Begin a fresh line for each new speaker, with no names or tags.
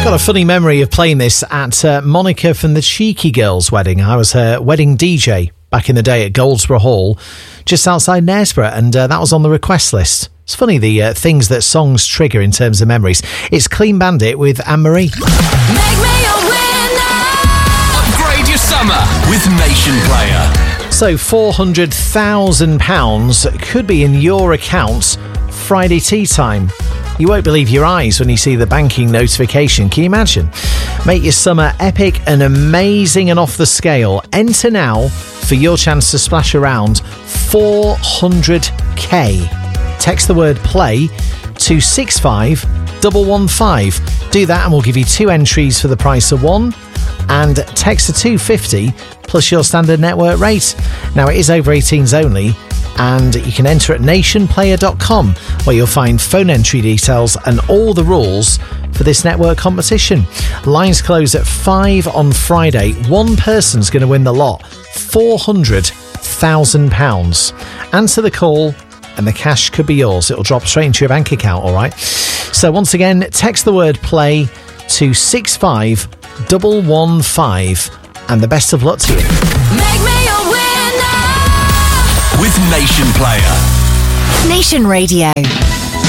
Got a funny memory of playing this at Monica from the Cheeky Girls wedding. I was her wedding DJ back in the day at Goldsborough Hall, just outside Knaresborough, and that was on the request list. It's funny the things that songs trigger in terms of memories. It's Clean Bandit with Anne-Marie.
Make me a winner.
Upgrade your summer with Nation Player.
So £400,000 could be in your account Friday tea time. You won't believe your eyes when you see the banking notification. Can you imagine? Make your summer epic and amazing and off the scale. Enter now for your chance to splash around 400k. Text the word play to 65115. Do that and we'll give you 2 entries for the price of 1. And text to 250 plus your standard network rate. Now it is over 18s only. And you can enter at nationplayer.com, where you'll find phone entry details and all the rules for this network competition. Lines close at 5 on Friday. One person's going to win the lot, £400,000. Answer the call and the cash could be yours. It'll drop straight into your bank account, all right? So once again, text the word play to 65115 and the best of luck to you.
Make me a winner.
With Nation Player.
Nation Radio.